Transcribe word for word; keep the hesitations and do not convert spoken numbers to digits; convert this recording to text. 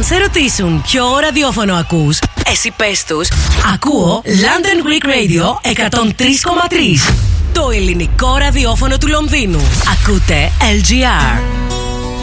Αν σε ρωτήσουν ποιο ραδιόφωνο ακούς, εσύ πες τους, ακούω London Greek Radio εκατόν τρία κόμμα τρία. Το ελληνικό ραδιόφωνο του Λονδίνου. Ακούτε ελ τζι αρ.